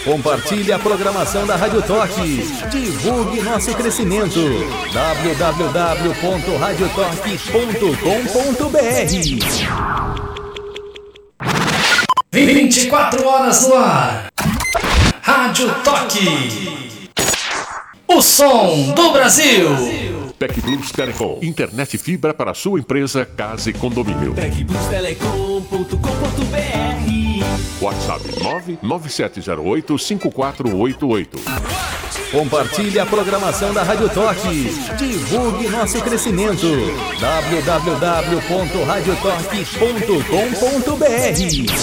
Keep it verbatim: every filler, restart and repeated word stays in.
Compartilhe a programação da Rádio Toque. Divulgue nosso crescimento. w w w ponto rádio toque ponto com ponto b r. vinte e quatro horas no ar. Rádio Toque. O som do Brasil. TecBlus Telecom. Internet fibra para sua empresa, casa e condomínio. tec blus telecom ponto com ponto b r. WhatsApp nove nove sete zero oito cinco quatro oito oito. Compartilhe a programação da Rádio Toque. Divulgue nosso crescimento. w w w ponto rádio toque ponto com ponto b r.